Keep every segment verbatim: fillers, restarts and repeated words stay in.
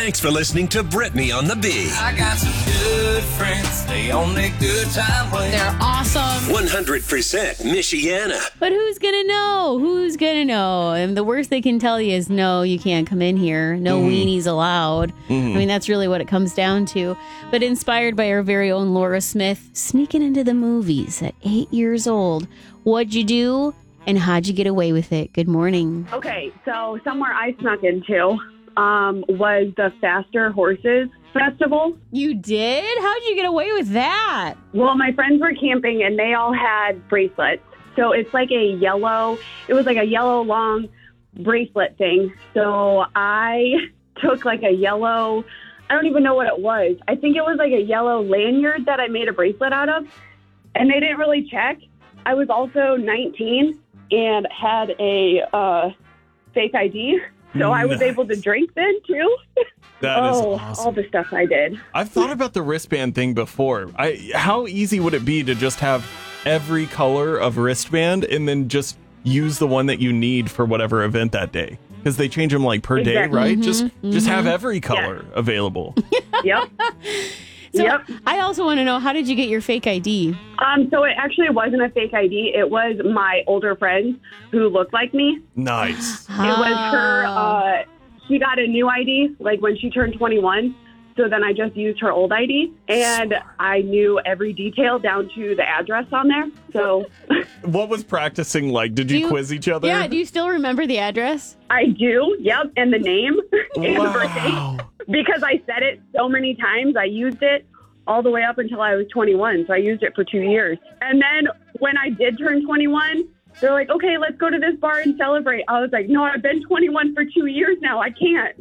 Thanks for listening to Brittany on the Bee. I got some good friends. They all make good time with. They're awesome. one hundred percent Michiana. But who's going to know? Who's going to know? And the worst they can tell you is, no, you can't come in here. No mm. weenies allowed. Mm. I mean, that's really what it comes down to. But inspired by our very own Laura Smith, sneaking into the movies at eight years old. What'd you do? And how'd you get away with it? Good morning. Okay, so somewhere I snuck into um, was the Faster Horses Festival. You did? How'd you get away with that? Well, my friends were camping and they all had bracelets. So it's like a yellow, it was like a yellow long bracelet thing. So I took like a yellow, I don't even know what it was. I think it was like a yellow lanyard that I made a bracelet out of. And they didn't really check. I was also nineteen and had a uh, fake I D. So I was nice. able to drink then, too. That is oh, awesome. all the stuff I did. I've thought about the wristband thing before. I How easy would it be to just have every color of wristband and then just use the one that you need for whatever event that day? Because they change them like per exactly. day, right? Mm-hmm, just mm-hmm. just have every color yeah. available. Yep. So yep. I also want to know, how did you get your fake I D? Um, so it actually wasn't a fake I D. It was my older friend who looked like me. Nice. It was her. Uh, she got a new I D, like when she turned twenty-one. So then I just used her old I D, and I knew every detail down to the address on there. So what was practicing like? Did you, you quiz each other? Yeah, do you still remember the address? I do, yep, and the name and wow. the birthday. Because I said it so many times, I used it all the way up until I was twenty-one. So I used it for two years. And then when I did turn twenty-one, they're like, okay, let's go to this bar and celebrate. I was like, no, I've been twenty-one for two years now. I can't.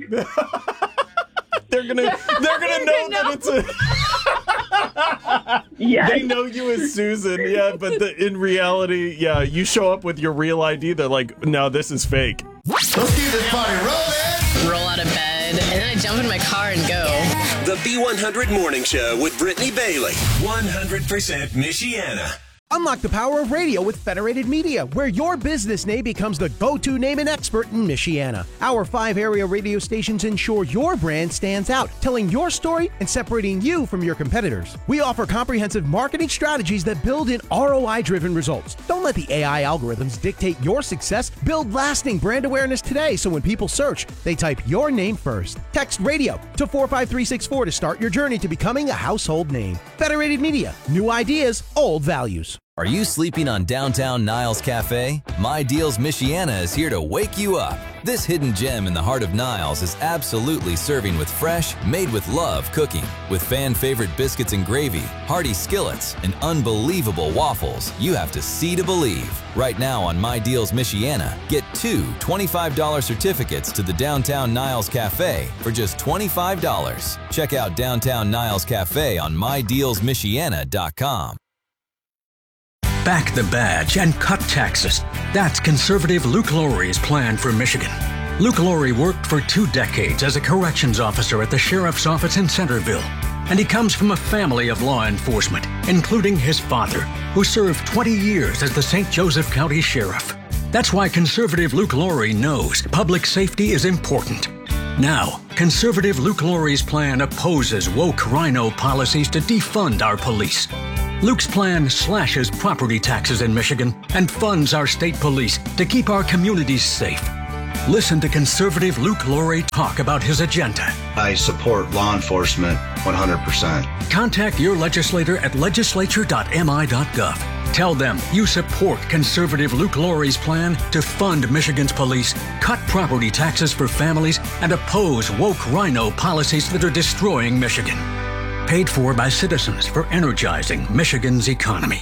They're gonna, they're gonna know that it's a. Yes. They know you as Susan, yeah, but the, in reality, yeah, you show up with your real I D. They're like, no, this is fake. Let's keep this party rolling. Roll out of bed, and then I jump in my car and go. The B one hundred Morning Show with Brittany Bailey. one hundred percent Michiana. Unlock the power of radio with Federated Media, where your business name becomes the go-to name and expert in Michiana. Our five area radio stations ensure your brand stands out, telling your story and separating you from your competitors. We offer comprehensive marketing strategies that build in R O I-driven results. Don't let the A I algorithms dictate your success. Build lasting brand awareness today, so when people search, they type your name first. Text radio to four five three six four to start your journey to becoming a household name. Federated Media, new ideas, old values. Are you sleeping on downtown Niles Cafe? My Deals Michiana is here to wake you up. This hidden gem in the heart of Niles is absolutely serving with fresh, made with love cooking. With fan favorite biscuits and gravy, hearty skillets, and unbelievable waffles, you have to see to believe. Right now on My Deals Michiana, get two twenty-five dollars certificates to the Downtown Niles Cafe for just twenty-five dollars. Check out Downtown Niles Cafe on my deals michiana dot com. Back the badge and cut taxes. That's conservative Luke Lawry's plan for Michigan. Luke Lawry worked for two decades as a corrections officer at the sheriff's office in Centerville. And he comes from a family of law enforcement, including his father, who served twenty years as the Saint Joseph County Sheriff. That's why conservative Luke Lawry knows public safety is important. Now, conservative Luke Lawry's plan opposes woke rhino policies to defund our police. Luke's plan slashes property taxes in Michigan and funds our state police to keep our communities safe. Listen to conservative Luke Lawry talk about his agenda. I support law enforcement one hundred percent. Contact your legislator at legislature dot m i dot gov. Tell them you support conservative Luke Lawry's plan to fund Michigan's police, cut property taxes for families, and oppose woke rhino policies that are destroying Michigan. Paid for by citizens for energizing Michigan's economy.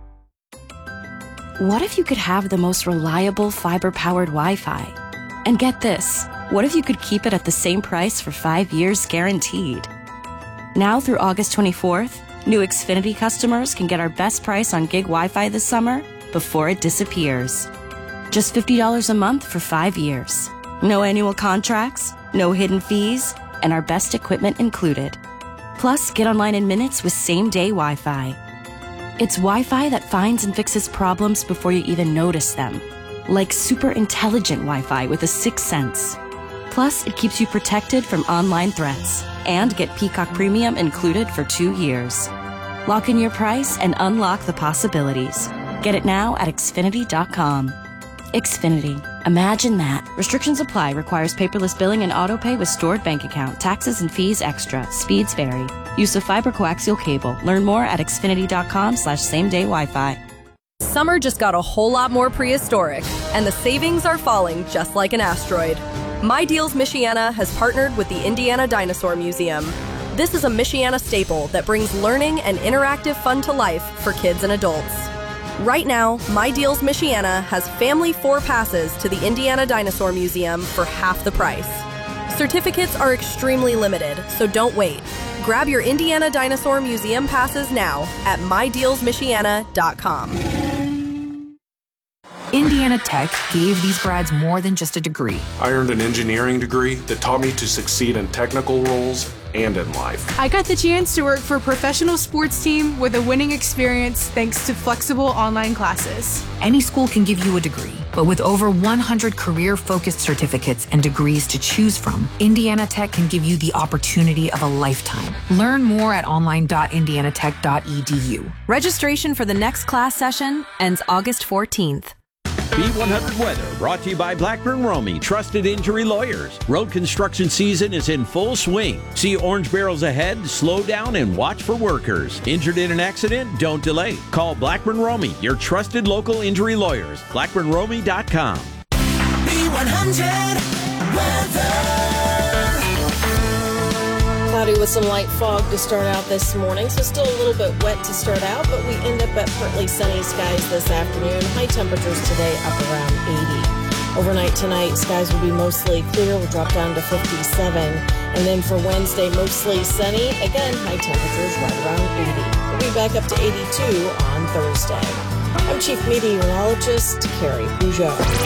What if you could have the most reliable fiber-powered Wi-Fi? And get this, what if you could keep it at the same price for five years guaranteed? Now through August twenty-fourth, new Xfinity customers can get our best price on gig Wi-Fi this summer before it disappears. Just fifty dollars a month for five years. No annual contracts, no hidden fees, and our best equipment included. Plus, get online in minutes with same-day Wi-Fi. It's Wi-Fi that finds and fixes problems before you even notice them. Like super intelligent Wi-Fi with a sixth sense. Plus, it keeps you protected from online threats. And get Peacock Premium included for two years. Lock in your price and unlock the possibilities. Get it now at Xfinity dot com. Xfinity. Imagine that. Restrictions apply. Requires paperless billing and autopay with stored bank account. Taxes and fees extra. Speeds vary. Use of fiber coaxial cable. Learn more at Xfinity dot com slash same day Wi-Fi. Summer just got a whole lot more prehistoric, and the savings are falling just like an asteroid. My Deals Michiana has partnered with the Indiana Dinosaur Museum. This is a Michiana staple that brings learning and interactive fun to life for kids and adults. Right now, My Deals Michiana has family four passes to the Indiana Dinosaur Museum for half the price. Certificates are extremely limited, so don't wait. Grab your Indiana Dinosaur Museum passes now at my deals michiana dot com. Indiana Tech gave these grads more than just a degree. I earned an engineering degree that taught me to succeed in technical roles and in life. I got the chance to work for a professional sports team with a winning experience thanks to flexible online classes. Any school can give you a degree, but with over one hundred career-focused certificates and degrees to choose from, Indiana Tech can give you the opportunity of a lifetime. Learn more at online dot indiana tech dot e d u. Registration for the next class session ends August fourteenth. B one hundred Weather, brought to you by Blackburn Romey, trusted injury lawyers. Road construction season is in full swing. See orange barrels ahead, slow down, and watch for workers. Injured in an accident? Don't delay. Call Blackburn Romey, your trusted local injury lawyers. blackburn romey dot com. B one hundred Weather. Cloudy with some light fog to start out this morning, so still a little bit wet to start out, but we end up at partly sunny skies this afternoon. High temperatures today up around eighty. Overnight tonight, skies will be mostly clear. We'll drop down to fifty-seven. And then for Wednesday, mostly sunny. Again, high temperatures right around eighty. We'll be back up to eighty-two on Thursday. I'm Chief Meteorologist Carrie Peugeot.